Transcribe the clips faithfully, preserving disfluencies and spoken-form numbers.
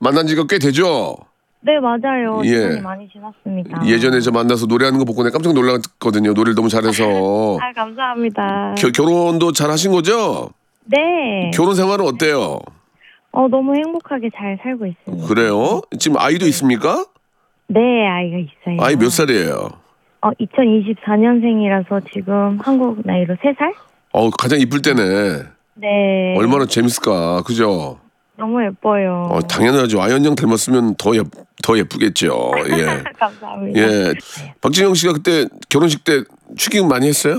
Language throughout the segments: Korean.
만난 지가 꽤 되죠? 네, 맞아요. 예. 시간이 많이 지났습니다. 예전에 저 만나서 노래하는 거 보고 내가 깜짝 놀랐거든요. 노래를 너무 잘해서. 아, 감사합니다. 겨, 결혼도 잘 하신 거죠? 네. 결혼 생활은 어때요? 어, 너무 행복하게 잘 살고 있습니다. 그래요? 지금 아이도 있습니까? 네, 아이가 있어요. 아이 몇 살이에요? 어, 이천이십사 년생이라서 지금 한국 나이로 세 살? 어, 가장 이쁠 때네. 네. 얼마나 재밌을까, 그죠? 너무 예뻐요. 어, 당연하죠. 아현영 닮았으면 더, 예, 더 예쁘겠죠. 예. 감사합니다. 예. 박진영 씨가 그때 결혼식 때 축의금 많이 했어요?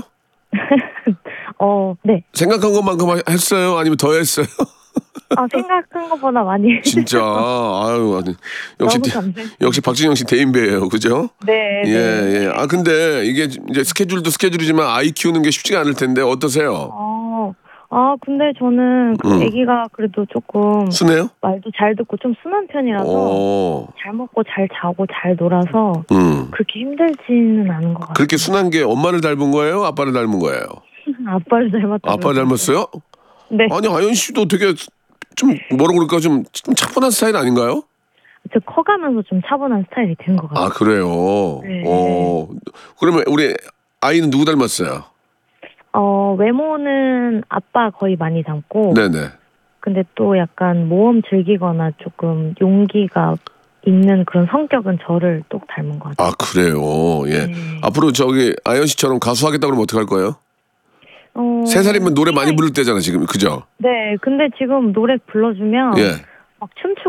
어, 네. 생각한 것만큼 하- 했어요? 아니면 더 했어요? 아, 생각한 것보다 많이 진짜, 아유, 아니, 역시, 너무 대- 감사해요. 역시 박진영 씨 대인배예요. 그죠? 네, 예, 네. 예. 아, 근데 이게 이제 스케줄도 스케줄이지만 아이 키우는 게 쉽지가 않을 텐데 어떠세요? 어, 아, 근데 저는 그 음. 아기가 그래도 조금 순해요? 말도 잘 듣고 좀 순한 편이라서 어, 잘 먹고 잘 자고 잘 놀아서 음. 그렇게 힘들지는 않은 것 같아요. 그렇게 순한 게 엄마를 닮은 거예요? 아빠를 닮은 거예요? 아빠를 닮았다고. 아빠 닮았어요? 네. 아니, 아연 씨도 되게 좀 뭐라 그럴까 좀, 좀 차분한 스타일 아닌가요? 저 커가면서 좀 차분한 스타일이 된 것 같아요. 아, 그래요? 네. 어, 그러면 우리 아이는 누구 닮았어요? 어, 외모는 아빠 거의 많이 닮고, 네네. 근데 또 약간 모험 즐기거나 조금 용기가 있는 그런 성격은 저를 또 닮은 것 같아요. 아, 그래요? 예. 네. 앞으로 저기 아연 씨처럼 가수 하겠다 그러면 어떡할 거예요? 어, 세 살이면 노래 많이 부를 때잖아, 지금. 그죠? 네, 근데 지금 노래 불러주면 예. 막 춤추고